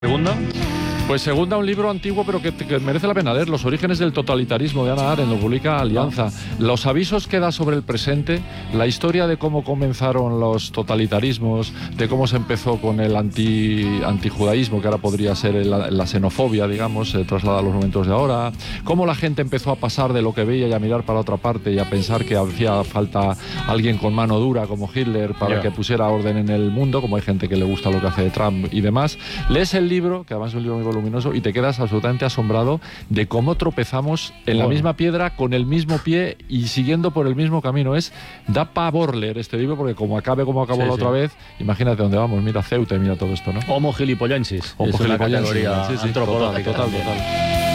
¿Segunda? Pues segunda, un libro antiguo pero que merece la pena leer, Los orígenes del totalitarismo, de Hannah Arendt, lo publica Alianza. Los avisos que da sobre el presente, la historia de cómo comenzaron los totalitarismos, de cómo se empezó con el antijudaísmo, que ahora podría ser la xenofobia, digamos, trasladada a los momentos de ahora, cómo la gente empezó a pasar de lo que veía y a mirar para otra parte y a pensar que hacía falta alguien con mano dura como Hitler para que pusiera orden en el mundo, como hay gente que le gusta lo que hace Trump y demás. Lees el libro, que además es un libro muy voluminoso, y te quedas absolutamente asombrado de cómo tropezamos en la misma piedra, con el mismo pie y siguiendo por el mismo camino. Da pavor leer este libro, porque como acabó la otra vez, imagínate dónde vamos. Mira Ceuta y mira todo esto, ¿no? Homo gilipollensis. Homo es una gilipollensis, categoría antropológica. Total.